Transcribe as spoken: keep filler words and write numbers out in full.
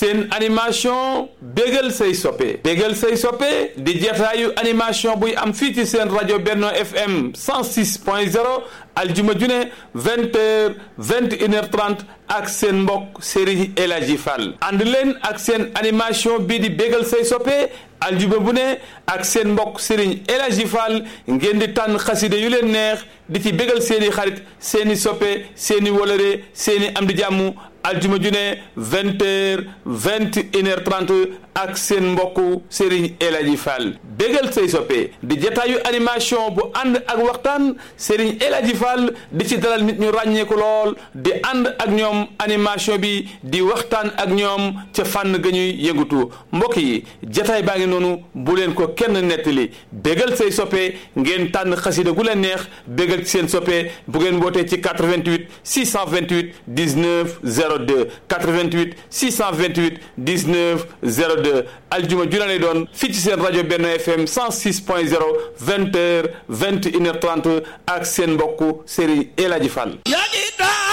seen animation bégal say soppe bégal say soppe di jataayu animation buy am fii ci seen rajo Benno F M cent six point zéro aljuma june vingt heures vingt et une heures trente ak seen mbokk Serigne El Hadji Fall ànd leen ak seen animation bii di bégal say soppe aljuma bu ne ak seen mbokk Serigne El Hadji Fall ngeen di tànn xaside yu leen neex di ci bégal seeni xarit seeni soppe seeni wolore seeni am di jàmm aljuma june vingt heures vingt et une heures trente ak seen mbokku Serigne El Hadji Fall bégal say soppe di jataayu animation bu ànd ak waxtaan Serigne El Hadji Fall di ci dalal nit ñu ràññeeku lool di ànd ak ñoom animation bi di waxtaan ak ñoom ca fànn ga ñuy yëngatu mbokk yi jataay baa ngi noonu bu leen ko kenn nettali bégal say soppe ngeen tànn xasida gu leen neex bégal ci seen soppe bu ngeen wootee ci quatre-vingt-huit six cent vingt-huit dix-neuf zéro deux quatre-vingt-huit six cent vingt-huit dix-neuf zéro deux aljuma ju lay doon fii ci seen rajo Benno F M cent six point zéro vingt heures vingt et une heures trente ak seen mbokku Serigne El Hadji Fall.